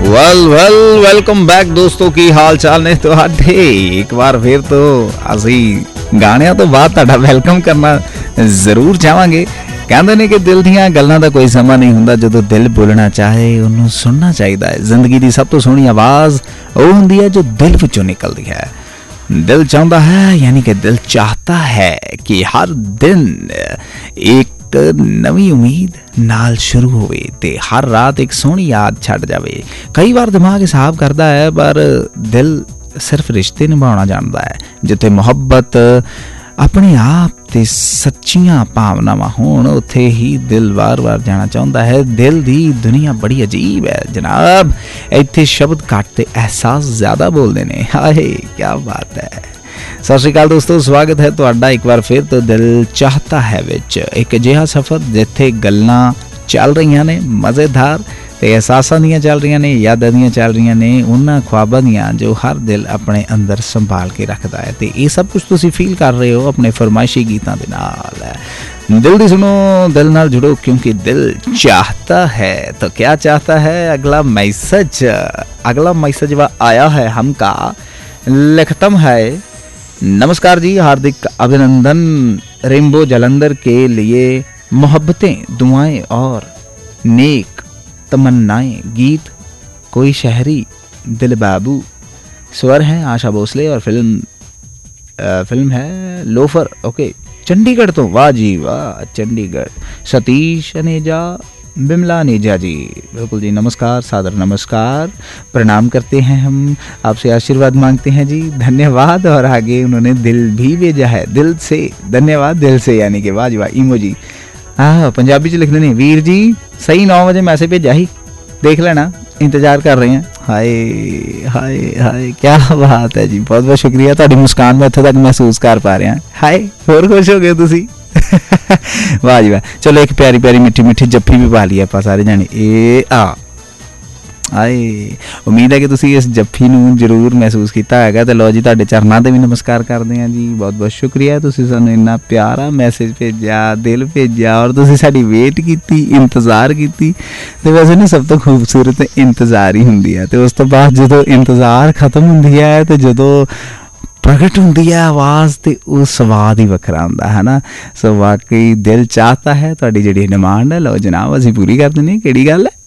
Welcome back ਦੋਸਤੋ, ਕੀ ਹਾਲ ਚਾਲ ਨੇ ਤੁਹਾਡੇ। ਇੱਕ ਵਾਰ ਫਿਰ ਤੋਂ ਅਸੀਂ ਗਾਣਿਆਂ ਤੋਂ ਬਾਅਦ ਤੁਹਾਡਾ ਵੈਲਕਮ ਕਰਨਾ ਜ਼ਰੂਰ ਚਾਹਾਂਗੇ। ਕਹਿੰਦੇ ਨੇ ਕਿ ਦਿਲ ਦੀਆਂ ਗੱਲਾਂ ਦਾ ਕੋਈ ਸਮਾਂ ਨਹੀਂ ਹੁੰਦਾ, ਜਦੋਂ ਦਿਲ ਬੋਲਣਾ ਚਾਹੇ ਉਹਨੂੰ ਸੁਣਨਾ ਚਾਹੀਦਾ ਹੈ। ਜ਼ਿੰਦਗੀ ਦੀ ਸਭ ਤੋਂ ਸੋਹਣੀ ਆਵਾਜ਼ ਉਹ ਹੁੰਦੀ ਹੈ ਜੋ ਦਿਲ ਵਿੱਚੋਂ ਨਿਕਲਦੀ ਹੈ। ਦਿਲ ਚਾਹੁੰਦਾ ਹੈ, ਯਾਨੀ ਕਿ ਦਿਲ ਚਾਹਤਾ ਹੈ ਕਿ ਹਰ ਦਿਨ ਇੱਕ ਨਵੀਂ ਉਮੀਦ ਨਾਲ ਸ਼ੁਰੂ ਹੋਵੇ ਤੇ ਹਰ ਰਾਤ ਇੱਕ ਸੋਹਣੀ ਯਾਦ ਛੱਡ ਜਾਵੇ। ਕਈ ਵਾਰ ਦਿਮਾਗ ਹਿਸਾਬ ਕਰਦਾ ਹੈ, ਪਰ ਦਿਲ ਸਿਰਫ ਰਿਸ਼ਤੇ ਨਿਭਾਉਣਾ ਜਾਣਦਾ ਹੈ। ਜਿੱਥੇ ਮੁਹੱਬਤ ਆਪਣੇ ਆਪ ਤੇ ਸੱਚੀਆਂ ਭਾਵਨਾਵਾਂ ਹੋਣ, ਉੱਥੇ ਹੀ ਦਿਲ ਵਾਰ-ਵਾਰ ਜਾਣਾ ਚਾਹੁੰਦਾ ਹੈ। ਦਿਲ ਦੀ ਦੁਨੀਆ ਬੜੀ ਅਜੀਬ ਹੈ ਜਨਾਬ। ਇੱਥੇ ਸ਼ਬਦ ਘੱਟ ਤੇ ਅਹਿਸਾਸ ਜ਼ਿਆਦਾ ਬੋਲਦੇ ਨੇ। ਹਾਏ ਕੀ ਬਾਤ ਹੈ। ਸਤਿ ਸ਼੍ਰੀ ਅਕਾਲ ਦੋਸਤੋ, ਸਵਾਗਤ ਹੈ ਤੁਹਾਡਾ ਇੱਕ ਵਾਰ ਫਿਰ ਤੋਂ ਦਿਲ ਚਾਹਤਾ ਹੈ ਵਿੱਚ। ਇੱਕ ਅਜਿਹਾ ਸਫ਼ਰ ਜਿੱਥੇ ਗੱਲਾਂ ਚੱਲ ਰਹੀਆਂ ਨੇ ਮਜ਼ੇਦਾਰ ਤੇ ਅਹਿਸਾਸਾਂ ਦੀਆਂ ਚੱਲ ਰਹੀਆਂ ਨੇ, ਯਾਦਾਂ ਦੀਆਂ ਚੱਲ ਰਹੀਆਂ ਨੇ, ਉਹਨਾਂ ਖੁਆਬਾਂ ਦੀਆਂ ਜੋ ਹਰ ਦਿਲ ਆਪਣੇ ਅੰਦਰ ਸੰਭਾਲ ਕੇ ਰੱਖਦਾ ਹੈ। ਤੇ ਇਹ ਸਭ ਕੁਝ ਤੁਸੀਂ ਫੀਲ ਕਰ ਰਹੇ ਹੋ ਆਪਣੇ ਫਰਮਾਇਸ਼ੀ ਗੀਤਾਂ ਦੇ ਨਾਲ। दिल दी सुनो, दिल नाल जुड़ो, क्योंकि दिल चाहता है। तो क्या चाहता है? अगला मैसेज आया है हमका, लिखतम है, नमस्कार जी, हार्दिक अभिनंदन। रेनबो जलंधर के लिए मोहब्बतें, दुआएं और नेक तमन्नाएं। गीत कोई शहरी दिल बाबू। स्वर हैं आशा भोसले और फिल्म है लोफर। ओके, चंडीगढ़ तो, वाह जी वाह, चंडीगढ़। सतीश अनेजा, बिमला नेजा जी, बिल्कुल जी, नमस्कार, सादर नमस्कार, प्रणाम करते हैं हम, आपसे आशीर्वाद मांगते हैं जी, धन्यवाद। और आगे उन्होंने दिल भी भेजा है, दिल से धन्यवाद, दिल से, यानी कि वाह जी वाह, इमोजी। हाँ, पंजाबी च लिख लेने, वीर जी सही 9 बजे मैसेज भेजा ही, देख लेना, इंतजार कर रहे हैं। हाय हाय हाय, क्या बात है जी, बहुत बहुत शुक्रिया। ਤੁਹਾਡੀ ਮੁਸਕਾਨ ਮੈਂ ਇੱਥੇ ਤੱਕ ਮਹਿਸੂਸ ਕਰ ਪਾ ਰਿਹਾ। ਹਾਏ, ਹੋਰ ਖੁਸ਼ ਹੋ ਗਏ ਤੁਸੀਂ। ਵਾਹ ਜੀ ਵਾਹ। ਚਲੋ ਇੱਕ ਪਿਆਰੀ ਪਿਆਰੀ ਮਿੱਠੀ ਮਿੱਠੀ ਜੱਫੀ ਵੀ ਪਾ ਲਈ ਆਪਾਂ ਸਾਰੇ ਜਾਣੇ। ਇਹ ਆਏ, ਉਮੀਦ ਹੈ ਕਿ ਤੁਸੀਂ ਇਸ ਜੱਫੀ ਨੂੰ ਜ਼ਰੂਰ ਮਹਿਸੂਸ ਕੀਤਾ ਹੈਗਾ। ਤੇ ਲਓ ਜੀ, ਤੁਹਾਡੇ ਚਰਨਾਂ ਤੇ ਵੀ ਨਮਸਕਾਰ ਕਰਦੇ ਹਾਂ ਜੀ। ਬਹੁਤ ਬਹੁਤ ਸ਼ੁਕਰੀਆ, ਤੁਸੀਂ ਸਾਨੂੰ ਇੰਨਾ ਪਿਆਰਾ ਮੈਸੇਜ ਭੇਜਿਆ, ਦਿਲ ਭੇਜਿਆ, ਔਰ ਤੁਸੀਂ ਸਾਡੀ ਵੇਟ ਕੀਤੀ, ਇੰਤਜ਼ਾਰ ਕੀਤੀ। ਤੇ ਵੈਸੇ ਨਾ ਸਭ ਤੋਂ ਖੂਬਸੂਰਤ ਇੰਤਜ਼ਾਰ ਹੀ ਹੁੰਦੀ ਹੈ। ਤੇ ਉਸ ਤੋਂ ਬਾਅਦ ਜਦੋਂ ਇੰਤਜ਼ਾਰ ਖਤਮ ਹੁੰਦੀ ਹੈ ਤੇ ਜਦੋਂ ਪ੍ਰਗਟ ਹੁੰਦੀ ਹੈ ਆਵਾਜ਼, ਤੇ ਉਹ ਸਵਾਦ ਹੀ ਵੱਖਰਾ ਹੁੰਦਾ ਹੈ ਨਾ। ਸੋ ਵਾਕਈ ਦਿਲ ਚਾਹਤਾ ਹੈ ਤੁਹਾਡੀ ਜਿਹੜੀ ਡਿਮਾਂਡ ਹੈ, ਲਓ ਜਨਾਬ ਅਸੀਂ ਪੂਰੀ ਕਰ ਦਿੰਦੇ ਹਾਂ। ਕਿਹੜੀ ਗੱਲ ਹੈ?